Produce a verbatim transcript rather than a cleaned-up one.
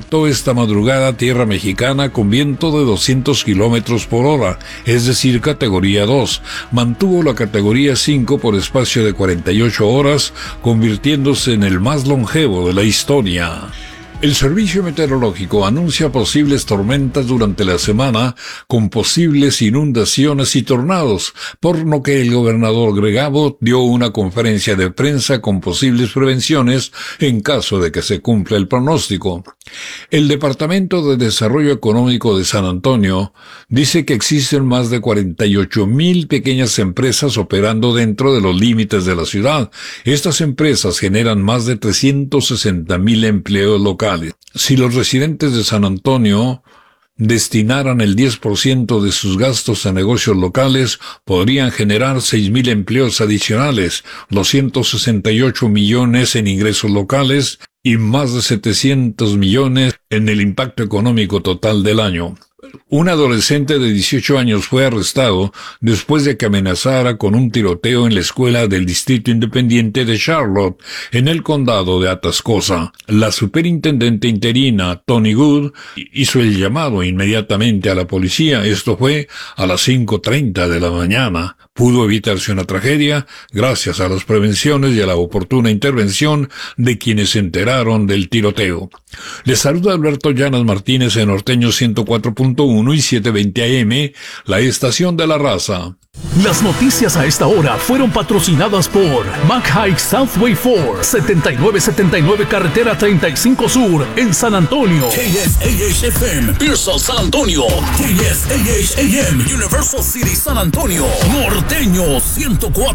impactó esta madrugada a tierra mexicana con viento de doscientos kilómetros por hora, es decir, categoría dos. Mantuvo la categoría cinco por espacio de cuarenta y ocho horas, convirtiéndose en el más longevo de la historia. El Servicio Meteorológico anuncia posibles tormentas durante la semana con posibles inundaciones y tornados, por lo que el gobernador Greg Abbott dio una conferencia de prensa con posibles prevenciones en caso de que se cumpla el pronóstico. El Departamento de Desarrollo Económico de San Antonio dice que existen más de cuarenta y ocho mil pequeñas empresas operando dentro de los límites de la ciudad. Estas empresas generan más de trescientos sesenta mil empleos locales. Si los residentes de San Antonio destinaran el diez por ciento de sus gastos a negocios locales, podrían generar seis mil empleos adicionales, doscientos sesenta y ocho millones en ingresos locales y más de setecientos millones en el impacto económico total del año. Un adolescente de dieciocho años fue arrestado después de que amenazara con un tiroteo en la escuela del Distrito Independiente de Charlotte, en el condado de Atascosa. La superintendente interina, Tony Good, hizo el llamado inmediatamente a la policía. Esto fue a las cinco treinta de la mañana. Pudo evitarse una tragedia gracias a las prevenciones y a la oportuna intervención de quienes se enteraron del tiroteo. Les saluda Alberto Llanas Martínez en Norteño ciento cuatro punto uno y setecientos veinte A M, la estación de la raza. Las noticias a esta hora fueron patrocinadas por McHike Southway Ford, setenta y nueve setenta y nueve Carretera treinta y cinco Sur, en San Antonio. K S A H F M, Pearsall, San Antonio. K S A H A M, Universal City, San Antonio. Norteño ciento cuatro